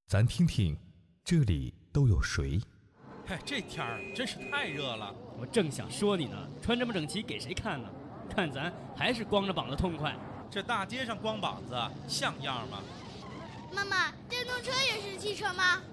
咱听听这里都有谁？ 嗨，这天儿真是太热了。 我正想说你呢，穿这么整齐给谁看呢？看咱还是光着膀子痛快。 这大街上光膀子像样吗？ 妈妈，电动车也是汽车吗？